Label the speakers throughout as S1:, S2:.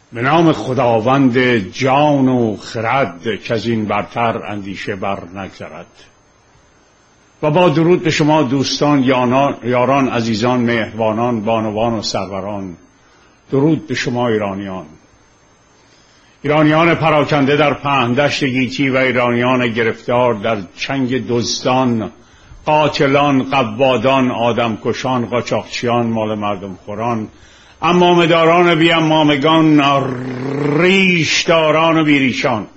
S1: به نام خداوند جان و خرد که از این برتر اندیشه بر نگذرد. و با درود به شما دوستان، یاران، عزیزان، مهربانان، بانوان و سروران. درود به شما ایرانیان پراکنده در پهندشت گیتی و ایرانیان گرفتار در چنگ دزدان، قاتلان، قوادان، آدمکشان، قاچاقچیان، مال مردم خوران، امامداران بی امامگان، ریشداران و بیریشان،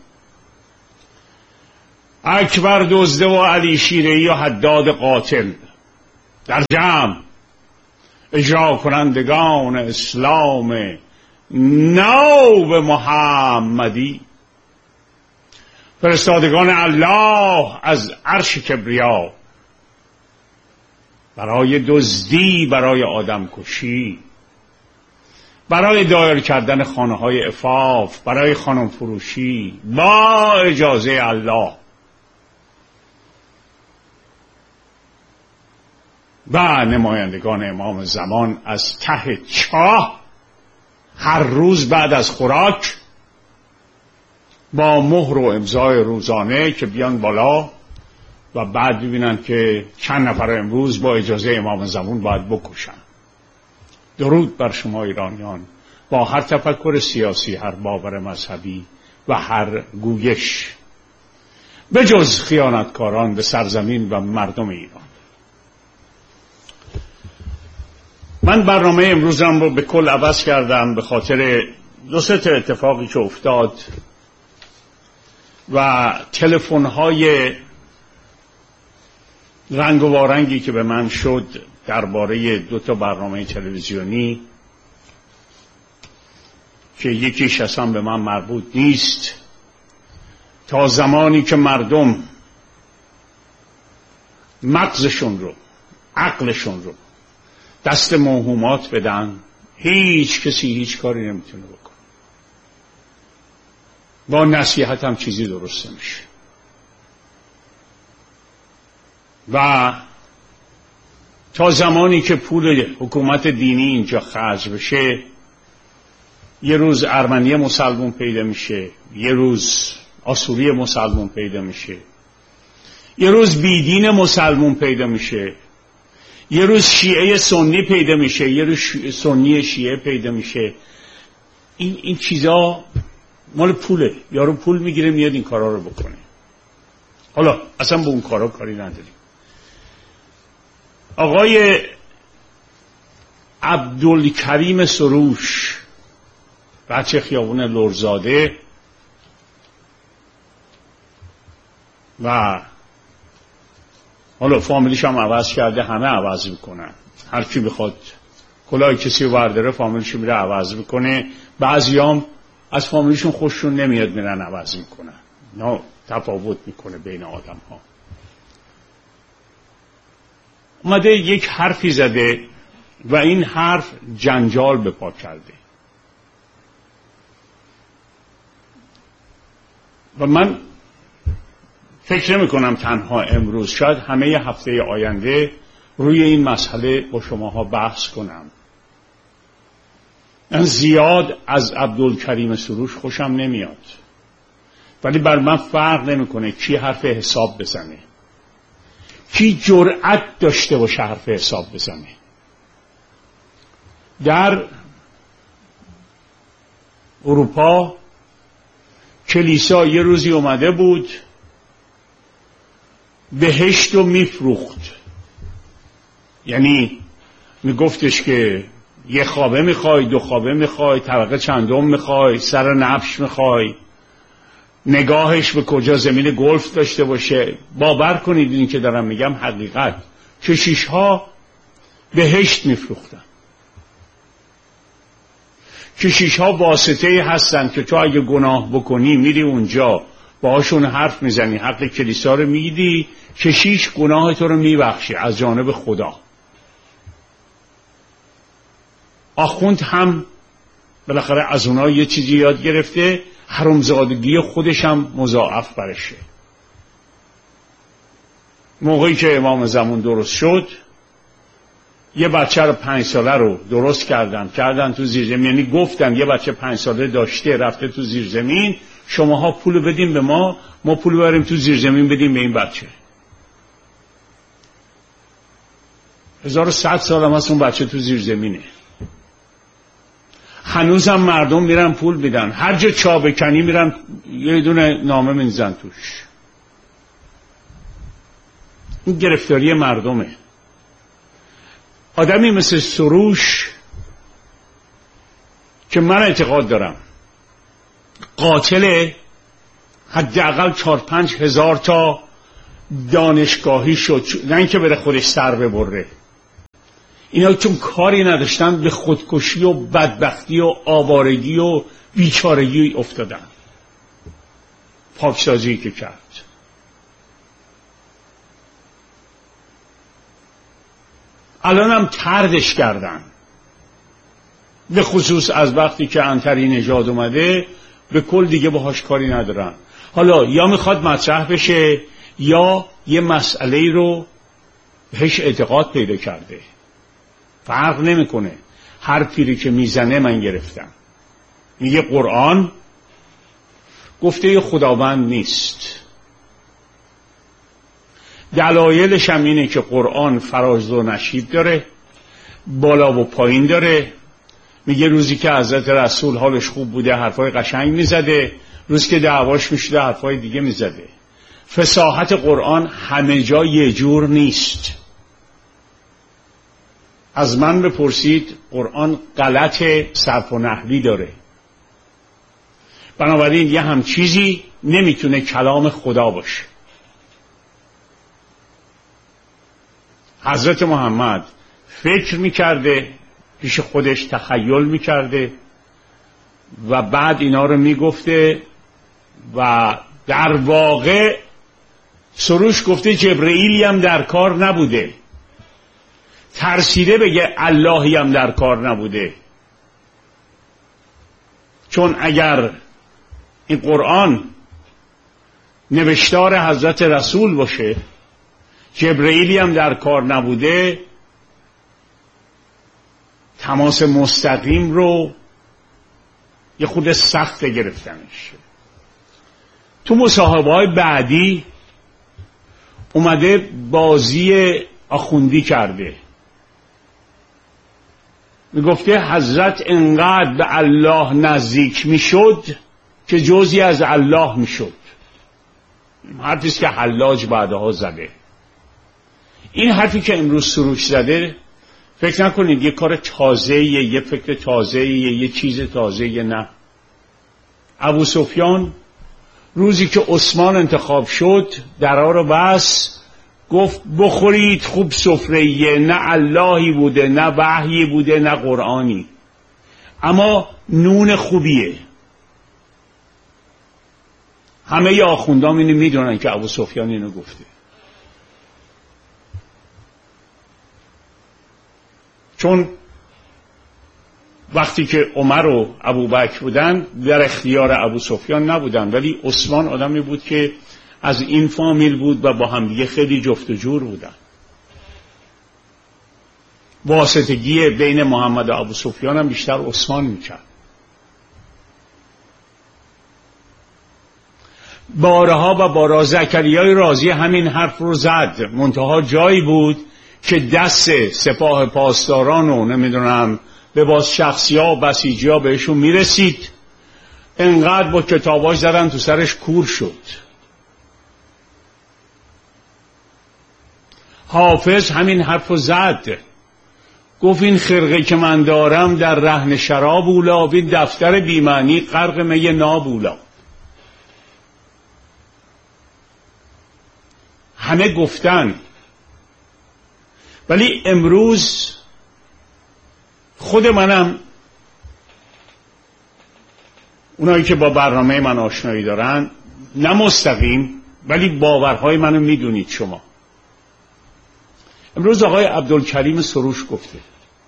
S1: اکبر دزده و علی شیره‌ای و حداد قاتل، در جمع اجرا کنندگان اسلام نو محمدی، فرستادگان الله از عرش کبریا، برای دزدی، برای آدمکشی، برای دایر کردن خانه‌های عفاف، برای خانم فروشی، با اجازه الله و نمایندگان امام زمان از ته چاه هر روز بعد از خوراک با مهر و امضای روزانه که بیان بالا و بعد ببینن که چند نفر امروز با اجازه امام زمان باید بکشن. درود بر شما ایرانیان، با هر تفکر سیاسی، هر باور مذهبی و هر گویش، به جز خیانتکاران به سرزمین و مردم ایران. من برنامه امروزم رو به کل عوض کردم به خاطر دو سه تا اتفاقی که افتاد و تلفن‌های رنگ و وارنگی که به من شد درباره دو تا برنامه تلویزیونی که یکیش اصلا به من مربوط نیست. تا زمانی که مردم مغزشون رو، عقلشون رو دست موهومات بدن، هیچ کسی هیچ کاری نمیتونه بکنه. با نصیحت هم چیزی درست نمیشه. و تا زمانی که پول حکومت دینی اینجا خرج بشه، یه روز ارمنی مسلمون پیدا میشه، یه روز آسوری مسلمون پیدا میشه، یه روز بیدین مسلمون پیدا میشه، یه روز شیعه سنی پیدا میشه، یه روز سنی شیعه پیدا میشه. این چیزا مال پوله. یارو پول میگیره میاد این کارا رو بکنه. حالا اصلا به اون کارا کاری نداریم. آقای عبدالکریم سروش، بچه خیابون لرزاده و حالا فامیلیش هم عوض کرده، همه عوض میکنن. هر کی بخواد کلاه کسی رو برداره فامیلیش میره عوض میکنه. بعضیام از فامیلیشون خوششون نمیاد میرن عوض میکنن. نه، تفاوت میکنه بین آدم ها. اومده یک حرفی زده و این حرف جنجال به پا کرده و من فکر نمی کنم تنها امروز، شاید همه هفته آینده روی این مسئله با شماها بحث کنم. من زیاد از عبدالکریم سروش خوشم نمیاد، ولی بر من فرق نمیکنه کی حرف حساب بزنه، کی جرأت داشته باشه حرف حساب بزنه. در اروپا کلیسا یه روزی اومده بود بهشت رو میفروخت، یعنی میگفتش که یه خوابه میخوای، دو خوابه میخوای، طبقه چندم میخوای، سر نبش میخوای، نگاهش به کجا زمین گلف داشته باشه. باور کنید این که دارم میگم حقیقت. کشیش‌ها بهشت میفروختن. کشیش‌ها واسطه‌ای هستن که تو اگه گناه بکنی میری اونجا باهاشون حرف میزنی، حق کلیسا رو میدی، کشیش گناه تو رو میبخشه از جانب خدا. آخوند هم بالاخره از اونها یه چیزی یاد گرفته، حرامزادگی خودش هم مضاعف برشه. موقعی که امام زمان درست شد یه بچه رو 5 ساله رو درست کردن تو زیرزمین، یعنی گفتن یه بچه 5 ساله داشته رفته تو زیرزمین، شماها پول بدین به ما پول بریم تو زیرزمین بدیم به این بچه. 1100 سال هم هست اون بچه تو زیرزمینه. هنوزم مردم میرن پول میدن، هر جا چا بکنی میرن یه دونه نامه می‌نویسن توش. این گرفتاری مردمه. آدمی مثل سروش که من اعتقاد دارم قاتل، حداقل 4-5 هزار تا دانشگاهی شد، نه اینکه بره خودش سر ببره. اینا چون کاری نداشتن به خودکشی و بدبختی و آوارگی و بیچارگی افتادن. پاکسازی که کرد. الان هم طردش کردن، به خصوص از وقتی که عنتری نژاد اومده به کل دیگه باهاش کاری ندارن. حالا یا میخواد مطرح بشه یا یه مسئله رو بهش اعتقاد پیدا کرده، فرق نمیکنه. هر پیری که میزنه من گرفتم. میگه قرآن گفته خداوند نیست. دلایلش هم اینه که قرآن فراز و نشیب داره، بالا و پایین داره. میگه روزی که حضرت رسول حالش خوب بوده حرفای قشنگ میزده، روزی که دعواش میشده حرفای دیگه میزده. فصاحت قرآن همه جا یه جور نیست. از من بپرسید قرآن غلط صرف و نحوی داره، بنابراین یه هم چیزی نمیتونه کلام خدا باشه. حضرت محمد فکر میکرده، پیش خودش تخیل میکرده و بعد اینا رو میگفته و در واقع سروش گفته جبرئیلی هم در کار نبوده، ترسیده بگه اللهی هم در کار نبوده. چون اگر این قرآن نوشتار حضرت رسول باشه، جبرئیلی هم در کار نبوده، تماس مستقیم رو یه خود سخت گرفتنش. تو مصاحبه‌های بعدی اومده بازی آخوندی کرده، میگفته حضرت انقدر به الله نزدیک میشد که جزئی از الله میشد. حرفیست که حلاج بعدها زده. این حرفی که امروز سروش زده فکر نکنید یه کار تازه‌ایه، یه فکر تازه‌ایه، یه چیز تازه‌ایه. نه. ابو سفیان روزی که عثمان انتخاب شد درها رو بس، گفت بخورید خوب سفره‌ایه، نه اللهی بوده، نه وحیی بوده، نه قرآنی، اما نون خوبیه. همه آخوندام اینو میدونن که ابو سفیان اینو گفته. چون وقتی که عمر و ابوبکر بودن در اختیار ابو سفیان نبودن، ولی عثمان آدمی بود که از این فامیل بود و با هم دیگه خیلی جفت و جور بودن. واسطگی بین محمد و ابو سفیان هم بیشتر عثمان میکرد. بارها و بارها زکریای رازی همین حرف رو زد، منتها جایی بود که دست سپاه پاسداران و نمیدونم به باز شخصی ها و بسیجی ها بهشون میرسید، انقدر با کتاباش زدن تو سرش کور شد. حافظ همین حرف رو زد، گفت این خرقه که من دارم در رهن شراب اولا، این دفتر بیمعنی غرق می ناب اولا. همه گفتن، ولی امروز خود منم، اونایی که با برنامه من آشنایی دارن، نه مستقیم ولی باورهای منو میدونید شما. امروز آقای عبدالکریم سروش گفته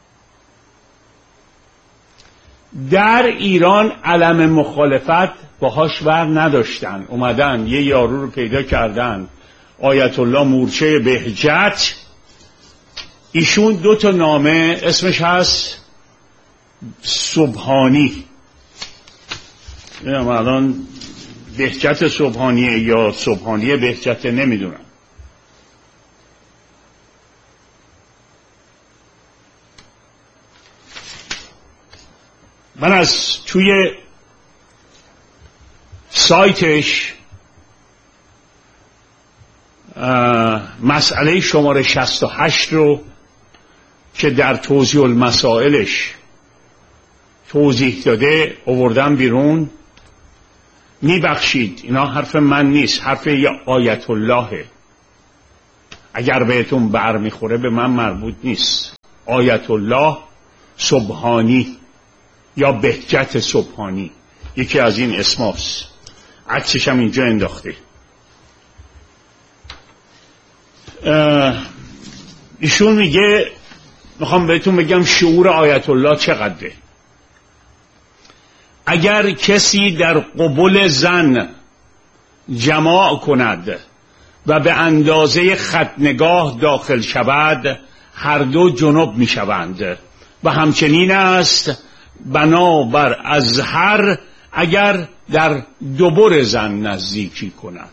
S1: در ایران علم مخالفت باهاش ور نداشتن، اومدن یه یارو رو پیدا کردن، آیت الله مورچه بهجت، ایشون 2 تا نامه اسمش هست سبحانی، الان بهجت سبحانیه یا سبحانی بهجت نمیدونم. من از توی سایتش مسئله شماره 68 رو که در توضیح المسائلش توضیح داده آوردم بیرون. میبخشید اینا حرف من نیست، حرف یه آیت اللهه، اگر بهتون بر میخوره به من مربوط نیست. آیت الله سبحانی یا بهجت سبحانی یکی از این اسماست، عکسش هم اینجا انداخته. ایشون میگه، میخوام بهتون بگم شعور آیت الله چقدره. اگر کسی در قبول زن جماع کند و به اندازه خطنگاه داخل شود، هر دو جنب می شوند و همچنین است بنابر ازهر اگر در دبر زن نزدیکی کند.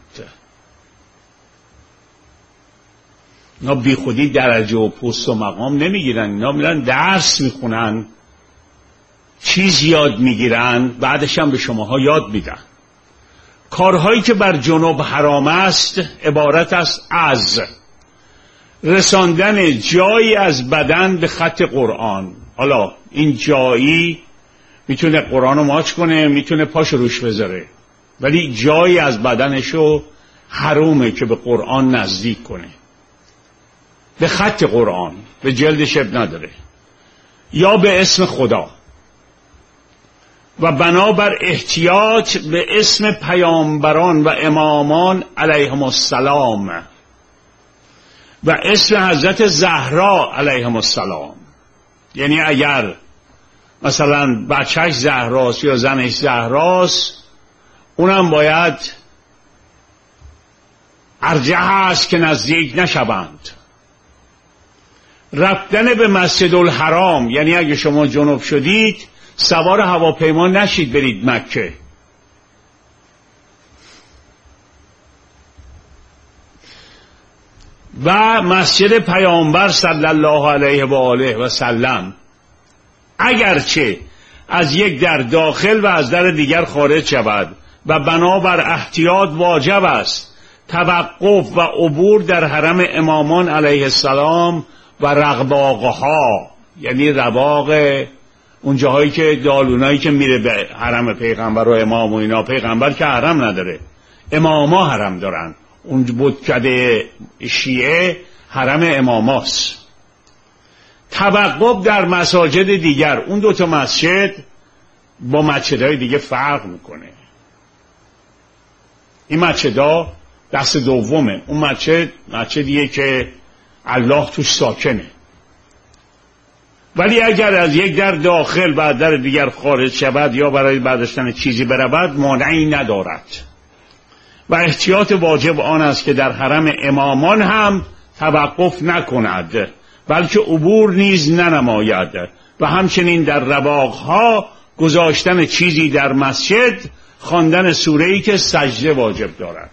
S1: اینا بی خودی درجه و پست و مقام نمیگیرن، اینا میرن درس میخونن، چیز یاد میگیرن، بعدش هم به شماها یاد میدن. کارهایی که بر جنوب حرام است عبارت است از رساندن جایی از بدن به خط قرآن. حالا این جایی میتونه قرآن رو ماچ کنه، میتونه پاش روش بذاره، ولی جایی از بدنشو حرومه که به قرآن نزدیک کنه، به خط قرآن، به جلدش اب نداره، یا به اسم خدا و بنابر احتیاط به اسم پیامبران و امامان علیهم السلام و اسم حضرت زهرا علیهم السلام. یعنی اگر مثلا بچهش زهراست یا زنش زهراست، اونم باید ارجح است که نزدیک نشوند. رفتن به مسجد الحرام، یعنی اگه شما جنوب شدید سوار هواپیما نشید برید مکه. و مسجد پیامبر صلی الله علیه و آله و سلم، اگرچه از یک در داخل و از در دیگر خارج شود و بنابر احتیاط واجب است توقف و عبور در حرم امامان علیه السلام و رقباقها، یعنی رواق اون جاهایی که دالونایی که میره به حرم پیغمبر و امام و اینا. پیغمبر که حرم نداره، اماما حرم دارن. اون بتکده شیعه حرم اماماست. توقف در مساجد دیگر، اون 2 تا مسجد با مسجدهای دیگه فرق میکنه. این مسجدها دست دومه، اون مسجدیه که الله توش ساکنه. ولی اگر از یک در داخل و در دیگر خارج شود یا برای برداشتن چیزی برود، مانعی ندارد. و احتیاط واجب آن است که در حرم امامان هم توقف نکند، بلکه عبور نیز ننماید و همچنین در رواقها گذاشتن چیزی در مسجد، خواندن سوره‌ای که سجده واجب دارد.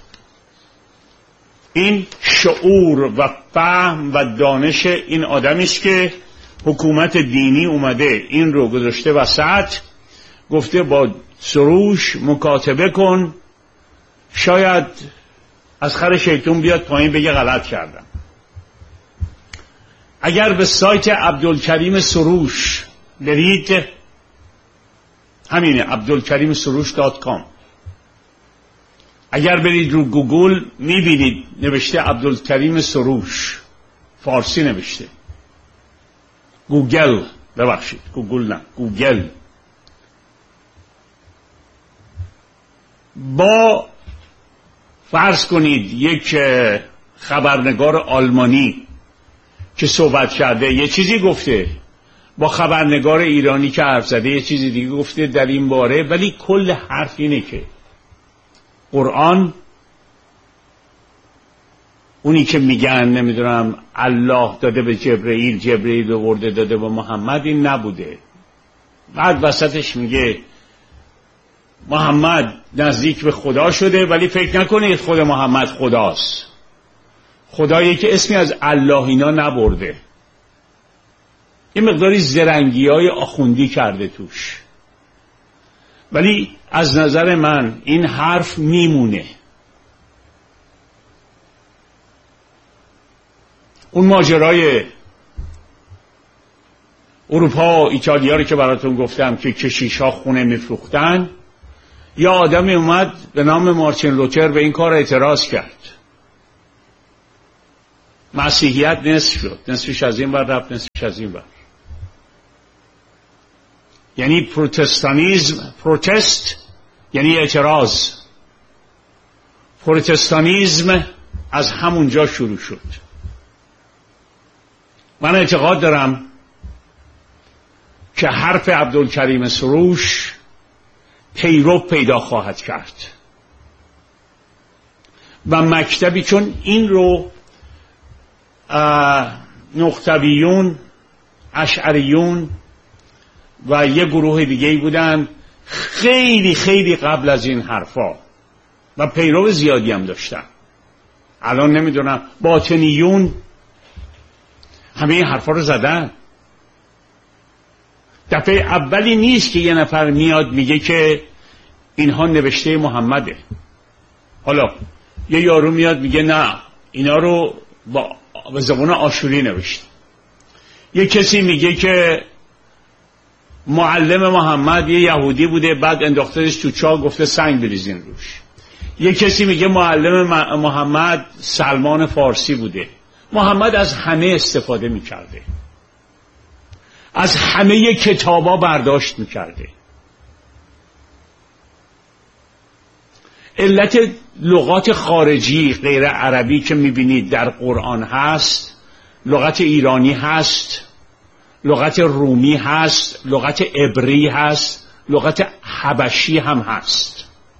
S1: این شعور و فهم و دانش این آدمی است که حکومت دینی اومده این رو گذاشته وسط، گفته با سروش مکاتبه کن، شاید از خر شیطون بیاد پایین بگه غلط کردم. اگر به سایت عبدالکریم سروش برید، همینه abdulkarimsurush.com، اگر برید رو گوگل میبینید نوشته عبدالکریم سروش، فارسی نوشته، گوگل، ببخشید گوگل نه، گوگل. با فرض کنید یک خبرنگار آلمانی که صحبت کرده یه چیزی گفته، با خبرنگار ایرانی که حرف زده یه چیزی دیگه گفته در این باره، ولی کل حرف اینه که قرآن اونی که میگن نمیدونم الله داده به جبرئیل، جبرئیل آورده داده به محمد، این نبوده. بعد وسطش میگه محمد نزدیک به خدا شده، ولی فکر نکنید خود محمد خداست. خدایی که اسمی از الله اینا نبرده. یه مقداری زرنگی‌های آخوندی کرده توش، ولی از نظر من این حرف میمونه. اون ماجرای اروپا و ایتالیا رو که براتون گفتم که کشیش‌ها خونه میفروختن، یا آدمی اومد به نام مارتین لوتر به این کار اعتراض کرد. مسیحیت نصف شد، نصفش از این ور رفت، نصفش از این ور. یعنی پروتستانیزم، پروتست یعنی اعتراض. پروتستانیزم از همونجا شروع شد. من اعتقاد دارم که حرف عبدالکریم سروش پیرو پیدا خواهد کرد و مکتبی، چون این رو نقطبیون، اشعریون و یه گروه دیگه بودن خیلی خیلی قبل از این حرفا و پیرو زیادی هم داشتن. الان نمیدونم باطنیون همه این حرفا رو زدن. دفعه اولی نیست که یه نفر میاد میگه که اینها نوشته محمده. حالا یه یارو میاد میگه نه اینا رو به زبان آشوری نوشته. یه کسی میگه که معلم محمد یه یهودی بوده، بعد انداختهش تو چاه گفته سنگ بریزین روش. یه کسی میگه معلم محمد سلمان فارسی بوده. محمد از همه استفاده میکرده، از همه کتابا برداشت میکرده. علت لغات خارجی غیر عربی که میبینید در قرآن هست، لغت ایرانی هست، لغت رومی هست، لغت عبری هست، لغت حبشی هم هست.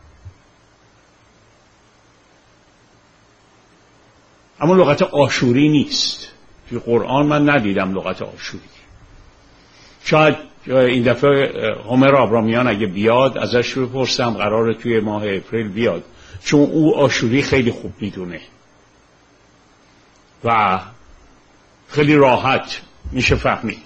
S1: اما لغت آشوری نیست. توی قرآن من ندیدم لغت آشوری. شاید این دفعه هومر آبرامیان اگه بیاد ازش بپرسم، قراره توی ماه اپریل بیاد، چون او آشوری خیلی خوب میدونه و خیلی راحت میشه فهمید.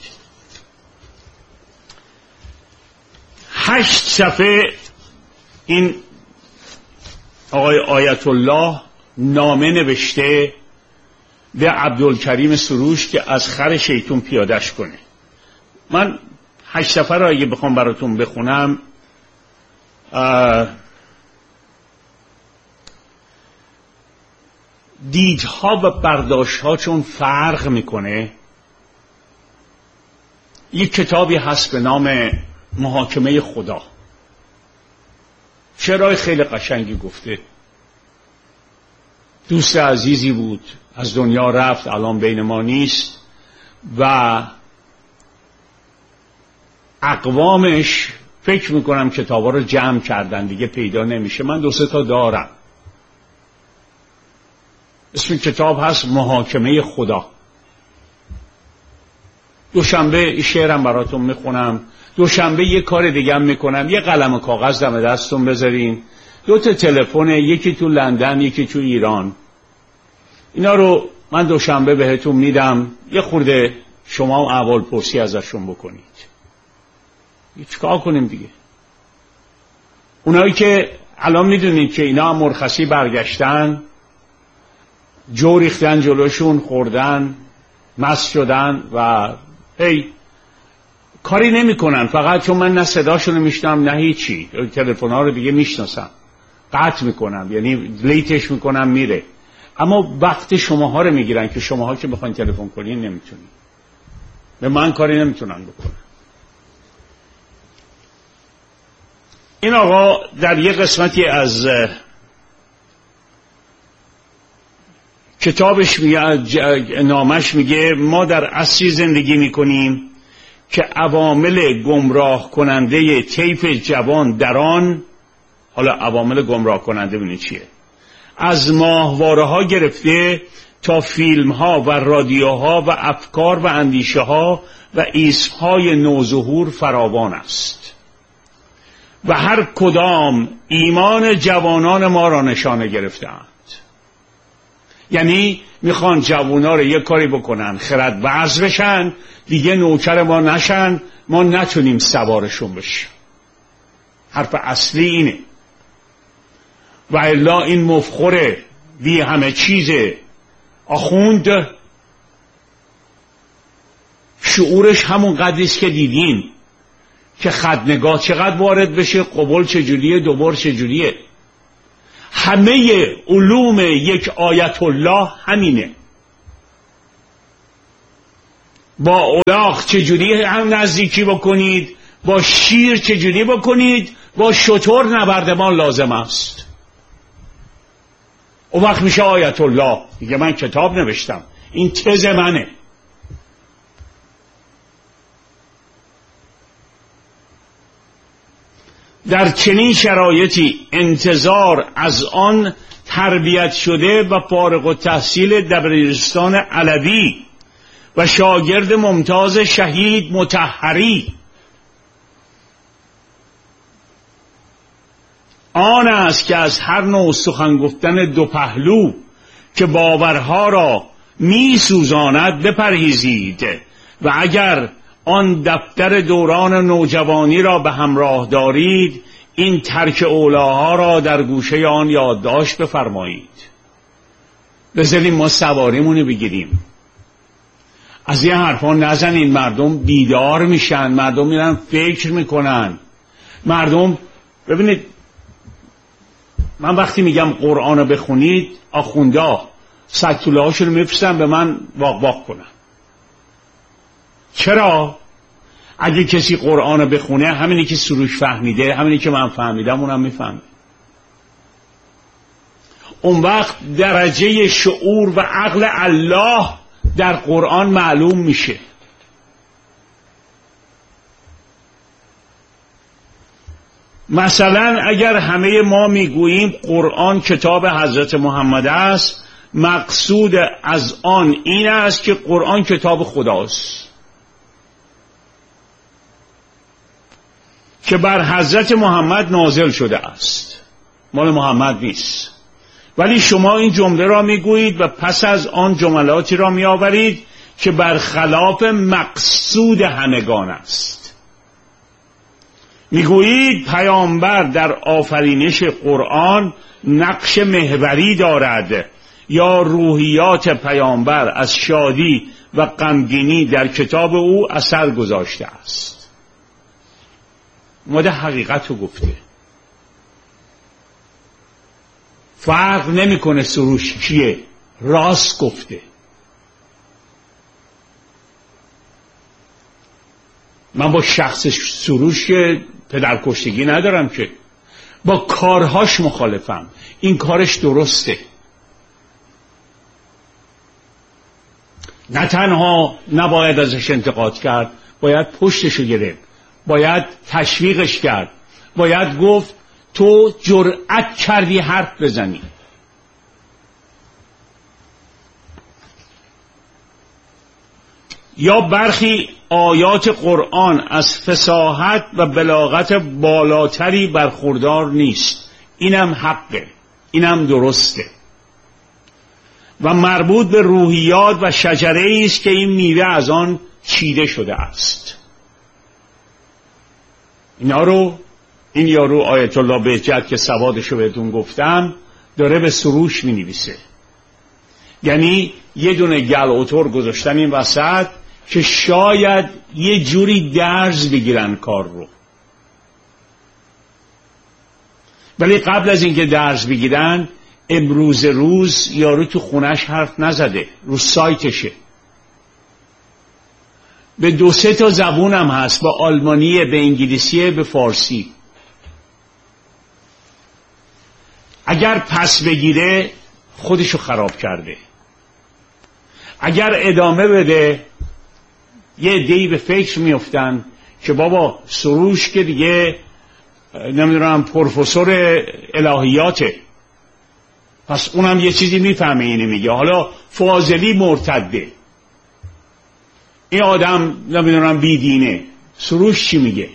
S1: 8 صفحه این آقای آیت الله نامه نوشته به عبدالکریم سروش که از خر شیطون پیادش کنه. من 8 صفحه را اگه بخوام براتون بخونم، دیدها و برداشتها چون فرق میکنه. یک کتابی هست به نام محاکمه خدا، شعرهای خیلی قشنگی گفته. دوست عزیزی بود، از دنیا رفت، الان بین ما نیست و اقوامش فکر میکنم کتابا رو جمع کردن، دیگه پیدا نمیشه. من 2-3 تا دارم. اسم کتاب هست محاکمه خدا. دوشنبه شعرم براتون میخونم، دوشنبه یه کار دیگه هم میکنم. یه قلم و کاغذ دم دستون بذارین، 2 تا تلفن، یکی تو لندن یکی تو ایران. اینا رو من دوشنبه بهتون میدم، یه خورده شما هم احوال پرسی ازشون بکنید. چیکار کنیم دیگه؟ اونایی که الان میدونید که اینا مرخصی برگشتن، جو ریختن جلوشون، خوردن، مست شدن و کاری نمی کنن، فقط چون من نه صداشون رو میشنم نه هیچی، تلفن ها رو دیگه میشناسم، قطع میکنم، یعنی لیتش میکنم میره. اما وقت شماها رو میگیرن که شماها که بخواین تلفن کنین نمیتونین. به من کاری نمیتونن بکنن. این آقا در یک قسمتی از کتابش نامش میگه ما در عصری زندگی میکنیم که عوامل گمراه کننده طیف جوان در آن، حالا عوامل گمراه کننده ببینید چیه، از ماهواره ها گرفته تا فیلم ها و رادیوها و افکار و اندیشه ها و اسمهای نوظهور فراوان است و هر کدام ایمان جوانان ما را نشانه گرفتند. یعنی میخوان جوونا رو یک کاری بکنن، خرد ورز بشن، دیگه نوکر ما نشن، ما نتونیم سوارشون بشیم. حرف اصلی اینه. و الا این مفخوره بی همه چیزه آخوند شعورش همون قدریست که دیدین که خدنگاه چقدر وارد بشه، قبول چجوریه، دوبار چجوریه. همه علوم یک آیت الله همینه. با الاغ چجوری هم نزدیکی بکنید، با شیر چجوری بکنید، با شتر نبردمان لازم است. اون وقت میشه آیت الله. دیگه من کتاب نوشتم، این تز منه. در چنین شرایطی انتظار از آن تربیت شده و فارغ التحصیل دبیرستان علوی و شاگرد ممتاز شهید مطهری آن است که از هر نوع سخن گفتن دو پهلو که باورها را می سوزاند بپرهیزید و اگر آن دفتر دوران نوجوانی را به همراه دارید این ترک اولاها را در گوشه آن یادداشت بفرمایید. بذاریم ما سواریمونو بگیریم. از این حرفا نزنین. مردم بیدار میشن، مردم میرن فکر میکنن. مردم ببینید، من وقتی میگم قرآن رو بخونید آخوندا سکتوله هاشون رو میفرستن به من واق واق کنن. چرا؟ اگه کسی قرآن رو بخونه همینی که سروش فهمیده، همینی که من فهمیدم اونم میفهمه. اون وقت درجه شعور و عقل الله در قرآن معلوم میشه. مثلا اگر همه ما میگوییم قرآن کتاب حضرت محمد است، مقصود از آن این است که قرآن کتاب خداست که بر حضرت محمد نازل شده است، مال محمد نیست. ولی شما این جمله را میگویید و پس از آن جملاتی را میآورید که برخلاف مقصود همگان است. میگویید پیامبر در آفرینش قرآن نقش محوری دارد یا روحیات پیامبر از شادی و غمگینی در کتاب او اثر گذاشته است. اومده حقیقت رو گفته. فرق نمیکنه سروش کیه، راست گفته. من با شخص سروش پدرکشتگی ندارم، که با کارهاش مخالفم. این کارش درسته. نه تنها نباید ازش انتقاد کرد، باید پشتشو گرفت، باید تشویقش کرد، باید گفت تو جرأت کردی حرف بزنی. یا برخی آیات قرآن از فصاحت و بلاغت بالاتری برخوردار نیست. اینم حقه، اینم درسته و مربوط به روحیات و شجره‌ای است که این میوه از آن چیده شده است. این یارو آیت الله بهجت که سوادشو بهتون گفتم داره به سروش می نویسه. یعنی یه دونه گل اتور گذاشتن این وسط که شاید یه جوری درز بگیرن کار رو. ولی قبل از اینکه درز بگیرن امروز روز یارو تو خونش حرف نزده، رو سایتشه. به 2-3 تا زبونم هست، به آلمانیه، به انگلیسیه، به فارسی. اگر پس بگیره خودشو خراب کرده. اگر ادامه بده یه عده‌ای به فکر میفتن که بابا سروش که دیگه نمیدونم پروفسور الهیاته، پس اونم یه چیزی میفهمه اینو میگه. حالا فاضلی مرتده، این آدم نمیدونم بیدینه. سروش چی میگه؟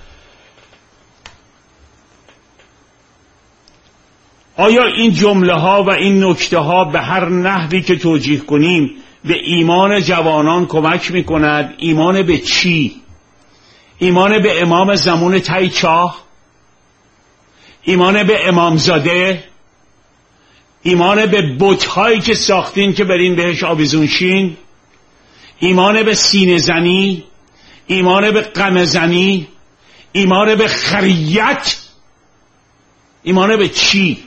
S1: آیا این جمله ها و این نکته ها به هر نحوی که توجیه کنیم به ایمان جوانان کمک میکند؟ ایمان به چی؟ ایمان به امام زمان تای چاه؟ ایمان به امامزاده؟ ایمان به بت‌هایی که ساختین که برین بهش آویزون شین؟ ایمان به سینه زنی؟ ایمان به غم زنی؟ ایمان به خریت؟ ایمان به چی؟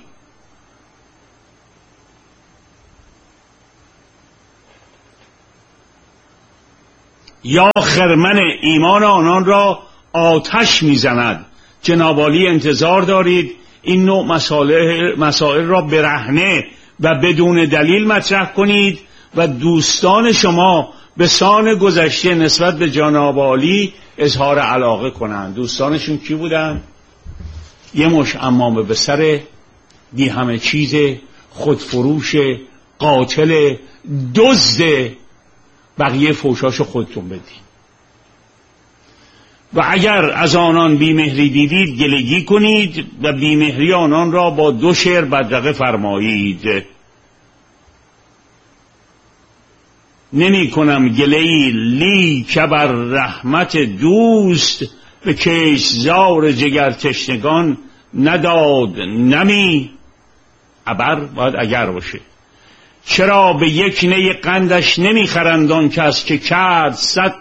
S1: یا خرمن ایمان آنان را آتش میزند. جناب عالی انتظار دارید این نوع مسائل را برهنه و بدون دلیل مطرح کنید و دوستان شما به سان گذشته نسبت به جناب عالی اظهار علاقه کنند. دوستانشون کی بودن؟ یه مش عمامه به سر، بی همه چیز، خودفروش، قاتل، دزد. بقیه فوشاشو خودتون بدید و اگر از آنان بیمهری دیدید گلگی کنید و بیمهری آنان را با 2 شعر بدرقه فرمایید. نمی کنم گله‌ای لیک بر رحمت دوست، به کشتزار جگر تشنگان نداد نمی. ابر باید اگر باشه. چرا به یک نی قندش نمیخرند آن کس که کرد 100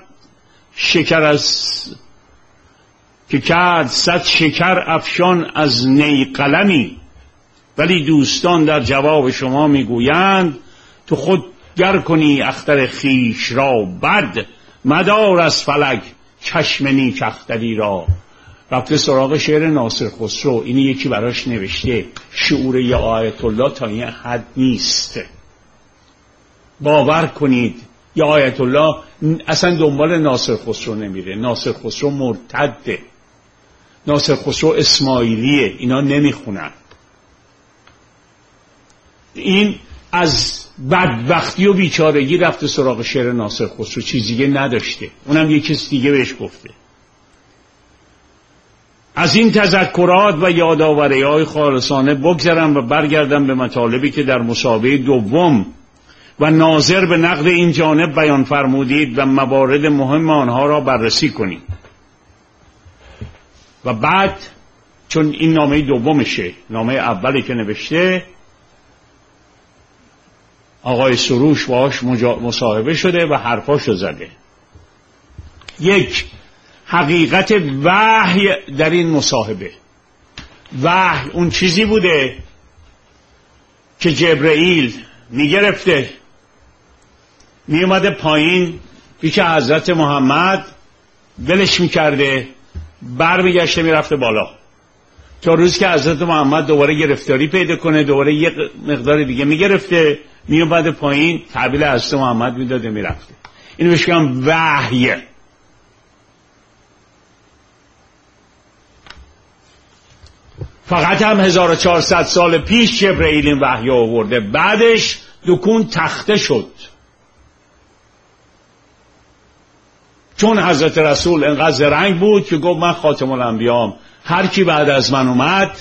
S1: شکر افشان از نی قلمی. ولی دوستان در جواب شما میگویند تو خود گر کنی اختر خیش را بد، مدار از فلک چشم نیک اختری را. رفته سراغ شعر ناصر خسرو، اینی یکی براش نوشته شعور یه آیت الله تا این حد نیست. باور کنید یا آیت الله اصلا دنبال ناصر خسرو نمیره. ناصر خسرو مرتده، ناصر خسرو اسماعیلیه، اینا نمیخونن. این از بدبختی و بیچارگی رفته سراغ شعر ناصر خسرو، چیزی دیگه نداشته. اونم یه کس دیگه بهش گفته. از این تذکرات و یادآوری‌های خالصانه بگذرم و برگردم به مطالبی که در مسابقه دوم و ناظر به نقد این جانب بیان فرمودید و موارد مهم آنها را بررسی کنید. و بعد چون این نامه دومشه، نامه اولی که نوشته آقای سروش باهاش مصاحبه شده و حرفاشو زده. یک، حقیقت وحی در این مصاحبه. وحی اون چیزی بوده که جبرئیل میگرفته میومده پایین پیش حضرت محمد، دلش میکرده، برمیگشته میرفته بالا تا روز که حضرت محمد دوباره گرفتاری پیدا کنه، دوباره یک مقدار دیگه میگرفته میومده پایین، تحویل حضرت محمد میداده میرفته. اینو بهش میگن وحی. فقط هم 1400 سال پیش جبرئیل این وحی آورده، بعدش دکون تخته شد. چون حضرت رسول انقدر زرنگ بود که گفت من خاتم الانبیام، هر کی بعد از من اومد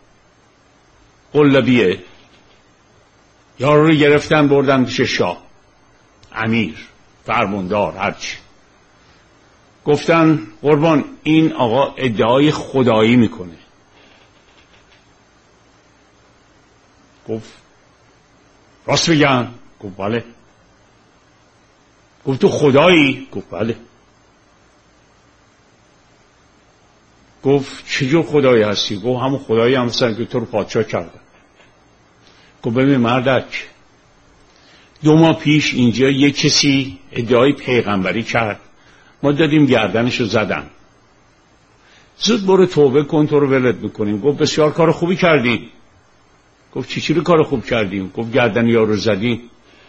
S1: قلبیه. یارو رو گرفتن بردن پیش شاه، امیر، فرماندار، هرچی. گفتن قربان این آقا ادعای خدایی میکنه. گفت راست بگن؟ گفت بله. گفت تو خدایی؟ گفت بله. گفت چجور خدایی هستی؟ گفت همون خدایی هم هستن که تو رو پادشاه کردن. گفت ببین مردک، 2 ماه پیش اینجا یک کسی ادعای پیغمبری کرد، ما دادیم گردنشو زدن. زود برو توبه کن، تو رو ولت میکنیم. گفت بسیار کار خوبی کردی. گفت چی رو کار خوب کردیم؟ گفت گردن یارو زدیم.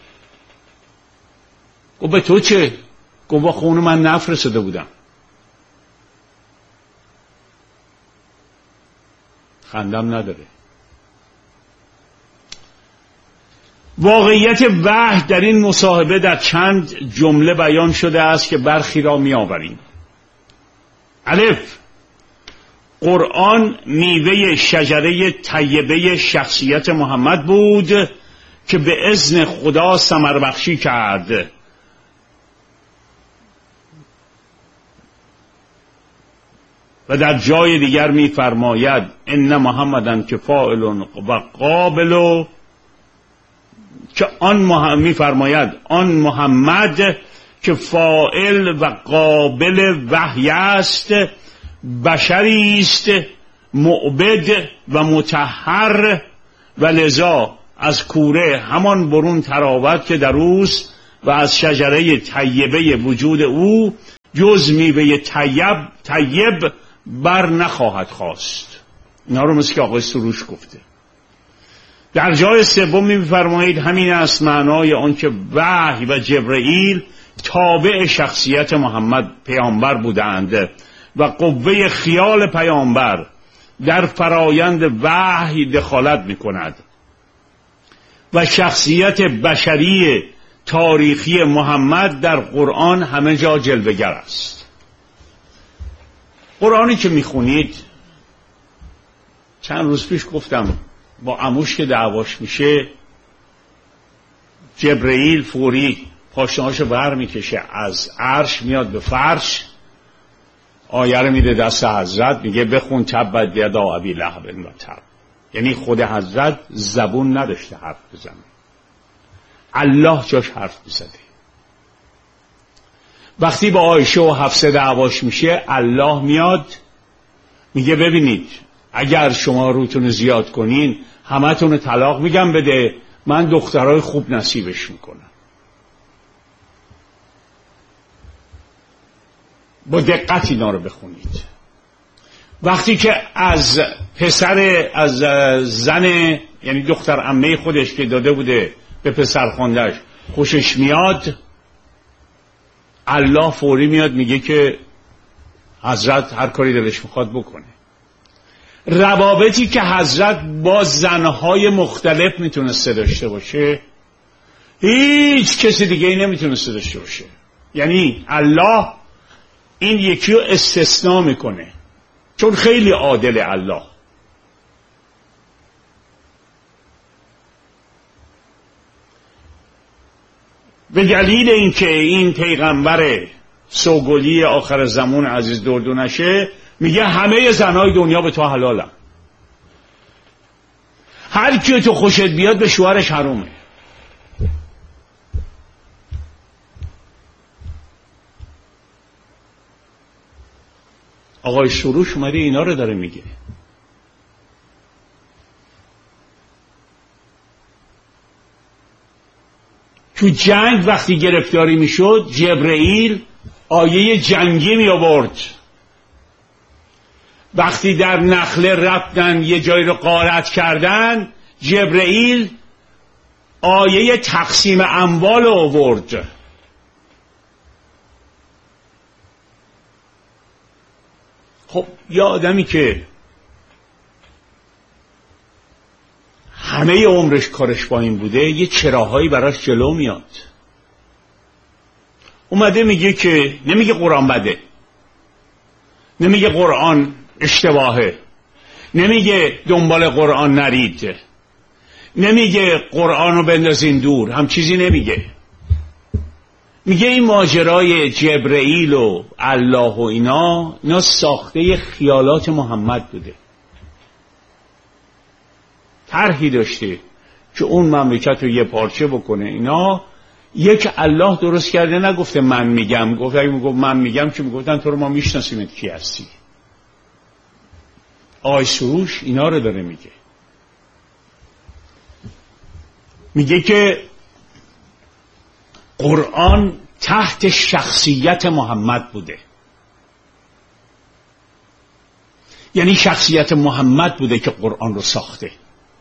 S1: گفت به تو چه؟ گفت با خون من نفرستاده بودم. خندم نداره. واقعیت وحی در این مصاحبه در چند جمله بیان شده است که برخی را می آوریم. الف، قرآن میوه شجره طیبه شخصیت محمد بود که به اذن خدا ثمر بخشی کرد. و در جای دیگر می‌فرماید ان محمدن که فاعل و قابل، که می‌فرماید آن محمد که فاعل و قابل وحی است، بشری است معبد و مطهر، و لذا از کوره همان برون تراوت که در اوست و از شجره طیبه وجود او جز میوه طیب بر نخواهد خواست. اینا رو مثل که آقای سروش گفته. در جای سوم می‌فرمایید همین است معنای آن که وحی و جبرئیل تابع شخصیت محمد پیامبر بودند و قوه خیال پیامبر در فرایند وحی دخالت می‌کند و شخصیت بشری تاریخی محمد در قرآن همه جا جلوه‌گر است. قرآنی که میخونید، چند روز پیش گفتم با عموش که دعواش میشه، جبرئیل فوری پاشنهاشو بر میکشه از عرش میاد به فرش، آیه رو میده دست حضرت، میگه بخون تبت یدا ابی لهب و تب. یعنی خود حضرت زبون نداشته حرف بزنه، الله جاش حرف بزده. وقتی با عایشه و حفصه دعواش میشه، الله میاد میگه ببینید اگر شما روتون زیاد کنین همتون طلاق میگم بده، من دخترای خوب نصیبش میکنم. با دقت اینا رو بخونید. وقتی که از پسر، از زن، یعنی دختر عمه خودش که داده بوده به پسر خواندهش خوشش میاد، الله فوری میاد میگه که حضرت هر کاری دلش میخواد بکنه. روابطی که حضرت با زنهای مختلف میتونسته داشته باشه هیچ کسی دیگه ای نمیتونسته داشته باشه. یعنی الله این یکی رو استثناء میکنه چون خیلی عادل الله. به دلیل اینکه این پیغمبر سوگلی آخر زمان عزیز دردو نشه، میگه همه زنهای دنیا به تو حلالن، هر کی تو خوشت بیاد به شوهرش حرومه. آقای سروش اومده اینا رو داره میگه. تو جنگ وقتی گرفتاری میشد، جبرئیل آیه جنگی می آورد. وقتی در نخله رفتن یه جایی رو غارت کردن، جبرئیل آیه تقسیم اموال رو آورد. خب یه آدمی که همه عمرش کارش با این بوده، یه چراهایی براش جلو میاد. اومده میگه که نمیگه قرآن بده، نمیگه قرآن اشتباهه، نمیگه دنبال قرآن نرید، نمیگه قرآن رو بندازین دور، هم چیزی نمیگه. میگه این ماجرای جبرئیل و الله و اینا ساخته خیالات محمد بوده. طرحی داشته که اون مملکت رو یه پارچه بکنه. اینا یک الله درست کرده، نگفته من میگم. گفت اگه میگفت من میگم که میگفتن تو رو ما میشناسیم کی هستی. آقای سروش اینا رو داره میگه. میگه که قرآن تحت شخصیت محمد بوده، یعنی شخصیت محمد بوده که قرآن رو ساخته.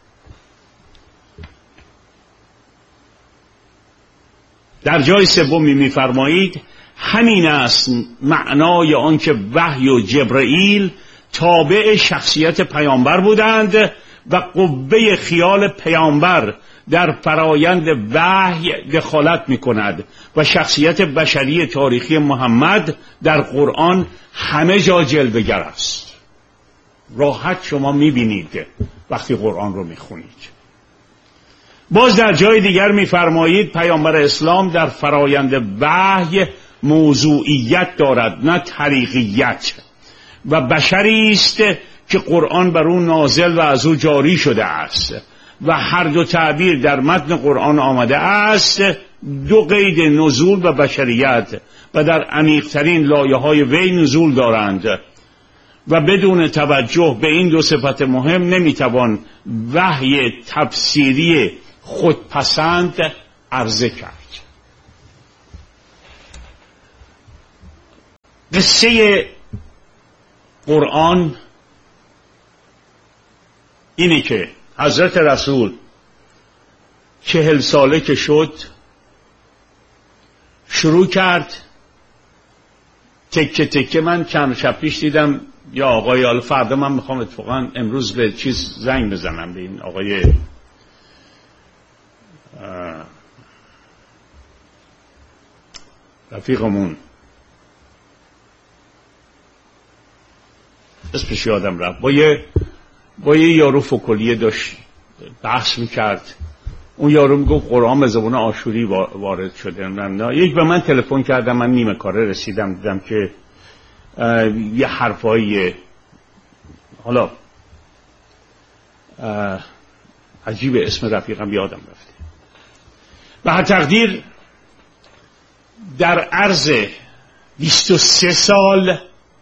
S1: در جای سومی میفرمایید همین است معنای آن که وحی و جبرئیل تابع شخصیت پیامبر بودند و قوه خیال پیامبر در فرایند وحی دخالت می کند و شخصیت بشری تاریخی محمد در قرآن همه جا جلوه‌گر است. راحت شما می بینید وقتی قرآن رو می خونید. باز در جای دیگر می فرمایید پیامبر اسلام در فرایند وحی موضوعیت دارد نه طریقیت و بشری است که قرآن بر او نازل و از او جاری شده است و هر دو تعبیر در متن قرآن آمده است. دو قید نزول و بشریت و در عمیق‌ترین لایه‌های وی نزول دارند و بدون توجه به این دو صفت مهم نمیتوان وحی تفسیری خودپسند عرضه کرد. قصه قرآن اینه که حضرت رسول 40 ساله که شد شروع کرد تکه تکه. من چند شب پیش دیدم یا آقای، حالا فردا من میخوام اتفاقا امروز به چیز زنگ بزنم به این آقای رفیقمون، اسمش یادم رفت، با یه یارو فکلیه داشت بحث میکرد. اون یارو میگفت قرآن به زبان آشوری وارد شده. یک به من تلفن کردم، من نیمه کاره رسیدم دیدم که یه حرفایی حالا عجیب، اسم رفیقم یادم رفته. به هر تقدیر در عرض 23 سال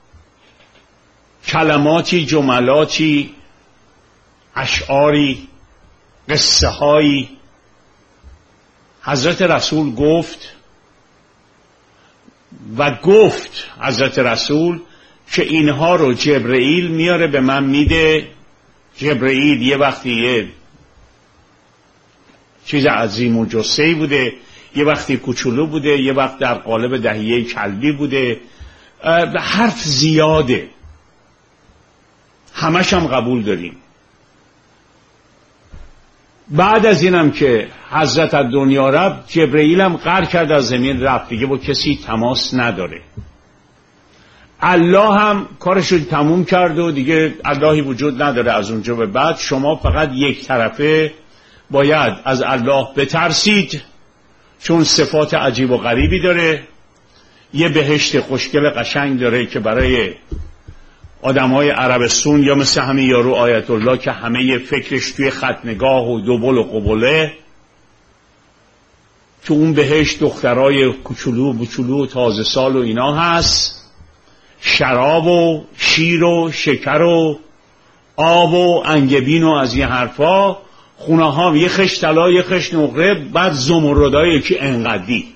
S1: کلماتی، جملاتی، اشعاری، قصه هایی حضرت رسول گفت حضرت رسول که اینها رو جبرئیل میاره به من میده. جبرئیل یه وقتی یه چیز عظیم و جثه‌ای بوده، یه وقتی کوچولو بوده، یه وقت در قالب دهیه کلبی بوده. حرف زیاده، همش هم قبول داریم. بعد از اینم که حضرت از دنیا رفت، جبرئیل هم قهر کرد از زمین رفت، دیگه با کسی تماس نداره. الله هم کارش رو تموم کرد و دیگه اللهی وجود نداره. از اونجا به بعد شما فقط یک طرفه باید از الله بترسید، چون صفات عجیب و غریبی داره. یه بهشت خوشگل قشنگ داره که برای آدمای عربستون یا مثل همین یارو آیت الله که همه فکرش توی خط نگاه و دوبل و قبله، تو اون بهشت دخترای کوچولو بچولو و تازه سال و اینا هست، شراب و شیر و شکر و آب و انگبین و از این حرفا، خونه ها یه خش طلا یه خش نقره، بعد زمردای که انقدی.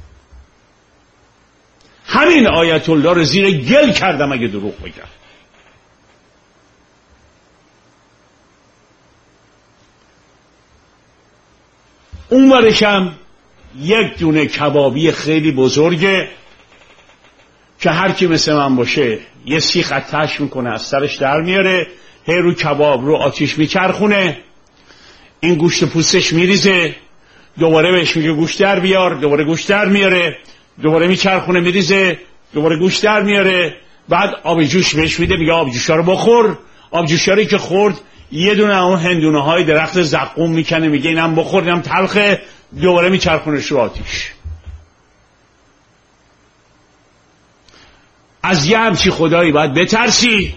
S1: همین آیت الله رو زیر گل کردم اگه دروغ بگم. اون ورشم یک دونه کبابی خیلی بزرگه که هر کی مثل من باشه یه سیخ آتش میکنه از سرش در میاره، هی رو کباب رو آتیش میچرخونه، این گوشت پوستش میریزه، دوباره بهش میگه گوشت در بیار، دوباره گوشت در میاره، دوباره میچرخونه میریزه، دوباره گوشت در میاره، بعد آب جوش بهش میده، میگه آب جوشا رو بخور. آب جوشا رو که خورد یه دونه اون هندونه های درخت زقوم میکنه، میگه اینم بخور، اینم تلخه، دوباره میچرخونش رو آتیش. از یه همچی خدایی باید بترسی،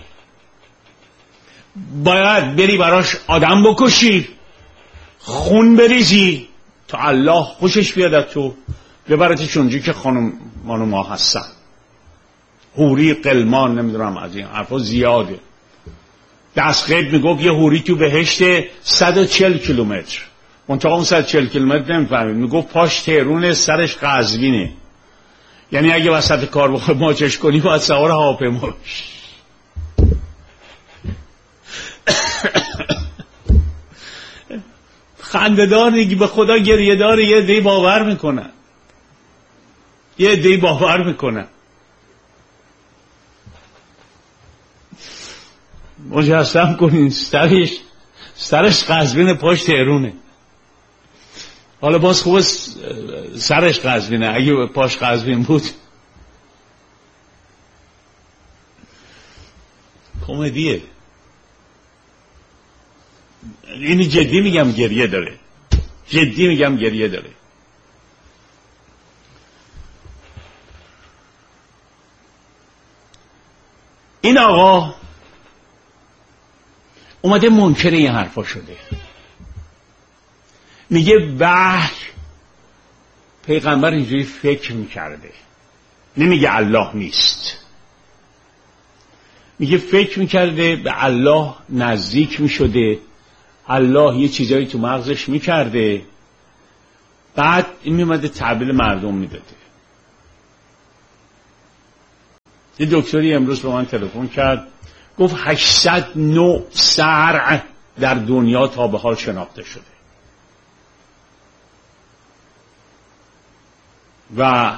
S1: باید بری براش آدم بکشی، خون بریزی تا الله خوشش بیاد از تو، ببرتش اونجا که خانم ها هستن، حوری قلمان، نمیدونم از این حرفا زیاده. دست غیب میگفت یه حوری تو بهشت 140 کیلومتر، منطقه اون 140 کیلومتر نمیفهمید، میگفت پاش تهرونه سرش قزوینه، یعنی اگه وسط کار بخواه ماچش کنی باید سوار هواپیما بشی. خنده‌دار دیگه، به خدا گریه داره. یه عده‌ای باور میکنن، مجسم کنین سرش سرش قزوین پاش تهرونه. حالا باز خوبه سرش قزوینه، اگه پاش قزوین بود کمدیه. اینی جدی میگم گریه داره، جدی میگم گریه داره. این آقا اومده منکر این حرفا شده، میگه وحی پیغمبر اینجوری فکر میکرده، نمیگه الله نیست، میگه فکر میکرده به الله نزدیک میشده، الله یه چیزایی تو مغزش میکرده، بعد این میمده تحویل مردم میداده. یه دکتری امروز به من تلفن کرد، گفت 800 نوع صرع در دنیا تا به حال شناخته شده و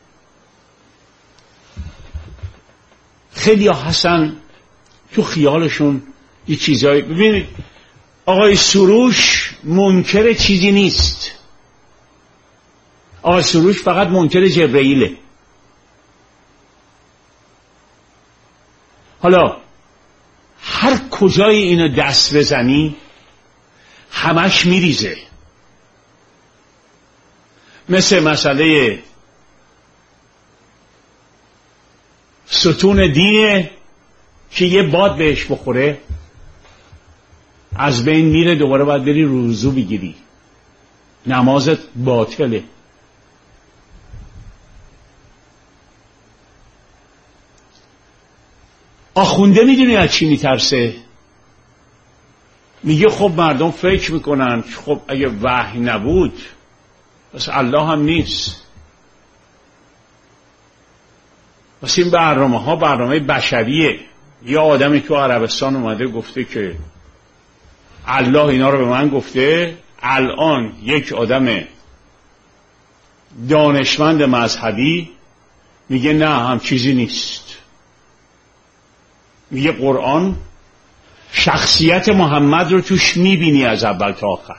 S1: خیلی ها هستن تو خیالشون یه چیزایی. ببینید آقای سروش منکر چیزی نیست، آقای سروش فقط منکر جبرئیله. حالا هر کجای اینو دست بزنی همش میریزه. مثل مسئله ستون دینه که یه باد بهش بخوره از بین میره، دوباره باید بری روزو بگیری، نمازت باطله. آخونده میدونی از چی میترسه؟ میگه خب مردم فکر میکنن خب اگه وحی نبود پس الله هم نیست. پس این برنامه ها برنامه بشریه. یه آدمی تو عربستان اومده گفته که الله اینا رو به من گفته، الان یک آدم دانشمند مذهبی میگه نه هم چیزی نیست. میگه قرآن شخصیت محمد رو توش میبینی از اول تا آخر.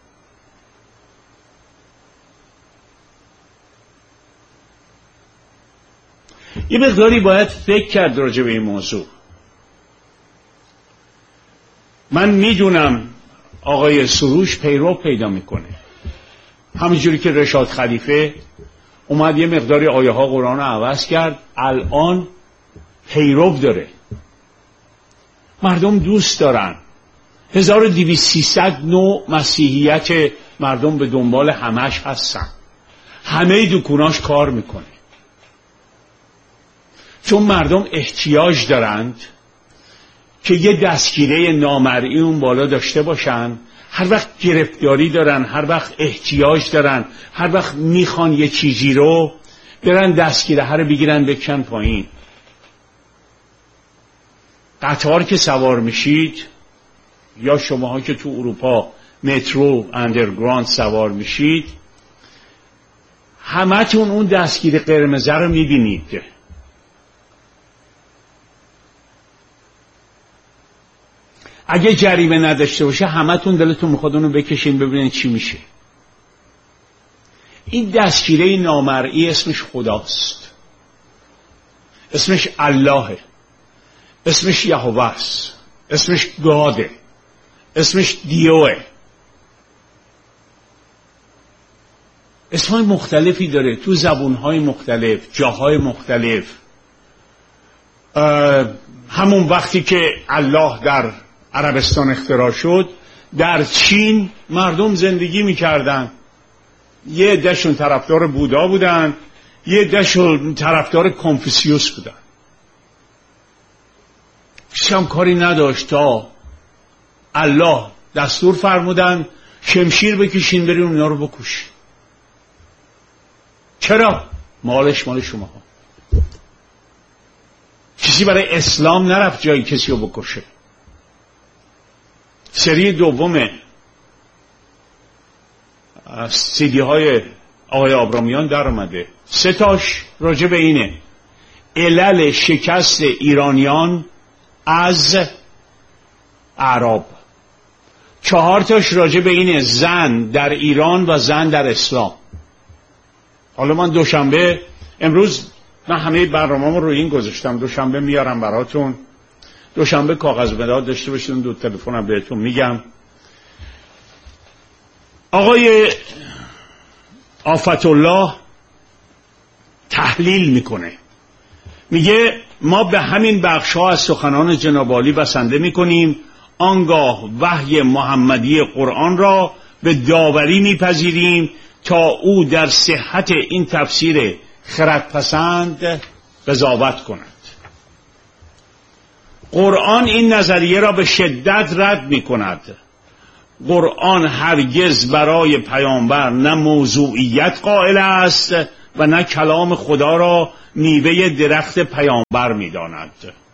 S1: یه مقداری باید فکر کرد راجع به این موضوع. من میدونم آقای سروش پیرو پیدا میکنه، همینجوری که رشاد خلیفه اومد یه مقداری آیه ها قرآن رو عوض کرد، الان پیرو داره، مردم دوست دارن. 1200 نوع مسیحیت مردم به دنبال همش هستن، همه دکوناش کار میکنه، چون مردم احتیاج دارند که یه دستگیره نامرئی اون بالا داشته باشن. هر وقت گرفتاری دارن، هر وقت احتیاج دارن، هر وقت میخوان یه چیزی رو برن دستگیره رو بگیرن بکن پایین. قطار که سوار میشید یا شماها که تو اروپا مترو اندرگراند سوار میشید، همتون اون دستگیر قرمز رو میبینید. اگه جریمه نداشته باشه همتون دلتون میخواد اونو بکشین ببینین چی میشه. این دستگیره نامرئی اسمش خداست، اسمش اللهه، اسمش یهوه است، اسمش گاده، اسمش دیوه. اسمای مختلفی داره تو زبونهای مختلف، جاهای مختلف. همون وقتی که الله در عربستان اختراع شد، در چین مردم زندگی میکردن، یه عده‌شون طرفدار بودا بودن، یه عده‌شون طرفدار کنفوسیوس بودن. هیچ هم کاری نداشت تا الله دستور فرمودن شمشیر بکشین برین اونا رو بکشین. چرا؟ مالش مال شما ها. کسی برای اسلام نرفت جایی کسی رو بکشه. سری دوم سیدی های آقای آبرامیان در اومده، 3 تاش راجع به اینه: علل شکست ایرانیان از اعراب. 4 تاش راجع به اینه: زن در ایران و زن در اسلام. حالا من دوشنبه، امروز من همه برنامه‌مو رو این گذاشتم، دوشنبه میارم براتون. دوشنبه کاغذ مداد داشته باشید، دو تلفنم بهتون میگم. آقای آفت الله تحلیل میکنه، میگه ما به همین بخش‌ها از سخنان جناب عالی بسنده میکنیم، آنگاه وحی محمدی قرآن را به داوری میپذیریم تا او در صحت این تفسیر خردپسند قضاوت کند. قرآن این نظریه را به شدت رد میکند. قرآن هرگز برای پیامبر نه موضوعیت قائل است و نه کلام خدا را میوه درخت پیامبر میداند،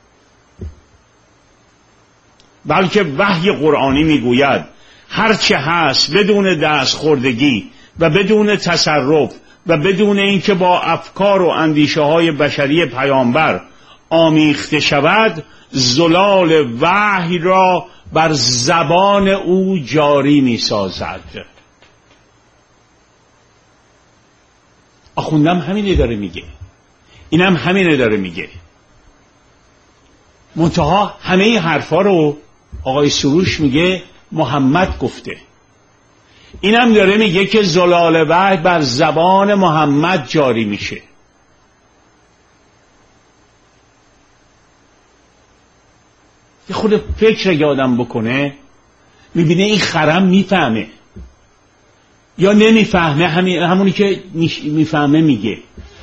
S1: بلکه وحی قرآنی میگوید هرچه هست بدون دستخوردگی و بدون تصرف و بدون اینکه با افکار و اندیشه های بشری پیامبر آمیخته شود، زلال وحی را بر زبان او جاری می سازد. آخوندم همینه داره میگه، اینم همینه داره میگه. منتها همه این حرفا رو آقای سروش میگه محمد گفته. اینم داره میگه که زلال وحی بر زبان محمد جاری میشه. یه خود فکر اگه آدم بکنه میبینه این خرم میفهمه یا نمیفهمه، همونی که میفهمه میگه.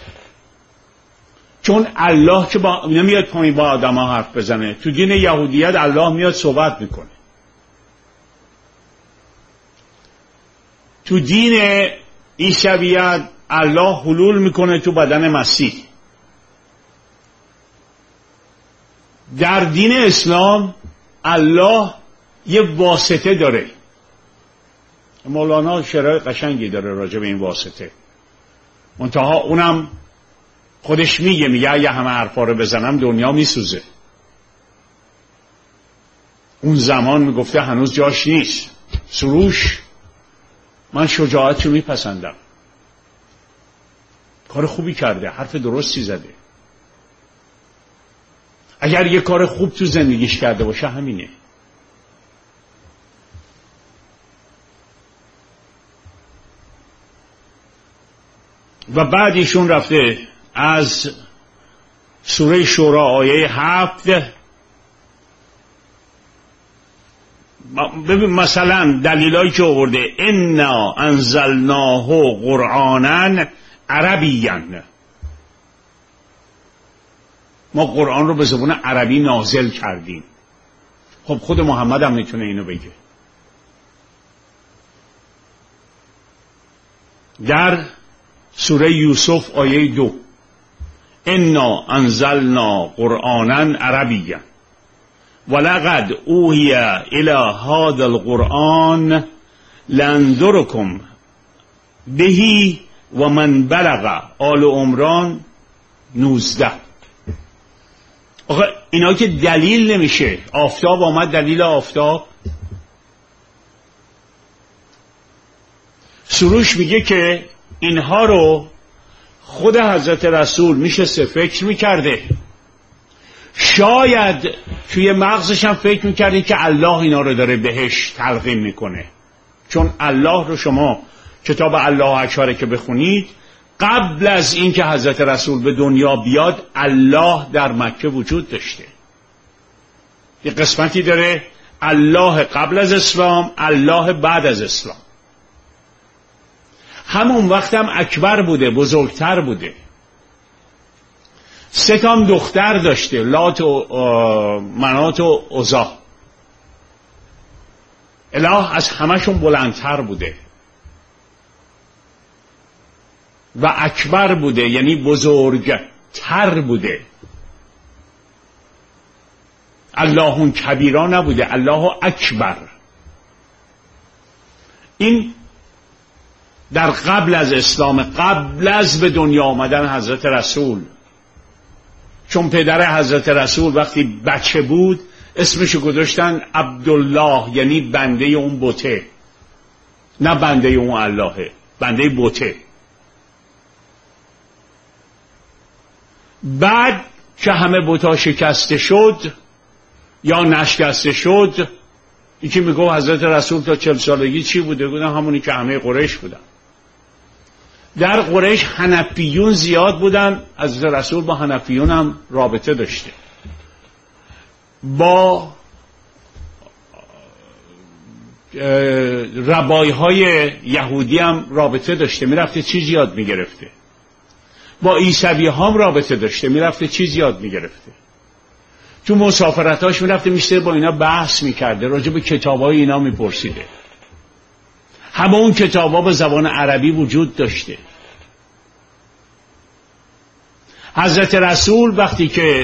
S1: چون الله که نمیاد پایین با آدم ها حرف بزنه. تو دین یهودیت الله میاد صحبت میکنه. تو دین عیسویت الله حلول میکنه تو بدن مسیح. در دین اسلام الله یه واسطه داره. مولانا شعرهای قشنگی داره راجع به این واسطه. منتها اونم خودش میگه اگه همه حرفا رو بزنم دنیا میسوزه. اون زمان میگفته هنوز جاش نیست. سروش من شجاعت رو میپسندم، کار خوبی کرده، حرف درستی زده. اگر یه کار خوب تو زندگیش کرده باشه همینه. و بعد ایشون رفته از سوره شورا آیه 7 ببین مثلا دلیلایی که آورده: انا انزلناه قرآنا عربیا، ما قرآن رو به زبان عربی نازل کردیم. خب خود محمد هم میتونه اینو بگه. در سوره یوسف آیه 2: انا انزلنا قرآنا عربیا ولقد اوحی الی هذا القرآن لانذرکم به و من بلغ. آل عمران 19. آخه اینا که دلیل نمیشه. آفتاب آمد دلیل آفتاب. سروش میگه که اینها رو خود حضرت رسول میشه فکر میکرده، شاید توی مغزش هم فکر میکرده که الله اینا رو داره بهش تلقین میکنه. چون الله رو شما کتاب الله اکبر که بخونید، قبل از این که حضرت رسول به دنیا بیاد الله در مکه وجود داشته. یه قسمتی داره الله قبل از اسلام، الله بعد از اسلام. همون وقت هم اکبر بوده، بزرگتر بوده. 3 دختر داشته: لات و منات و عزا. اله از همشون بلندتر بوده و اکبر بوده، یعنی بزرگتر بوده. الله کبیرا نبوده، الله اکبر. این در قبل از اسلام، قبل از به دنیا آمدن حضرت رسول. چون پدر حضرت رسول وقتی بچه بود اسمشو گذاشتن عبدالله، یعنی بنده اون بته، نه بنده اون اللهه، بنده بته. بعد که همه بتا شکسته شد یا نشکسته شد، یکی میگه حضرت رسول تا 40 سالگی چی بوده؟ گفتن همونی که همه قریش بودن. در قریش حنفیون زیاد بودن، حضرت رسول با حنفیون هم رابطه داشته، با ربایهای یهودی هم رابطه داشته، میرفته چیز یاد میگرفته، با عیسوی هم رابطه داشته، میرفته چیز یاد میگرفته، تو مسافرتاش میرفته میشته با اینا بحث میکرده، راجع به کتابای اینا میپرسیده. همه اون کتابا به زبان عربی وجود داشته. حضرت رسول وقتی که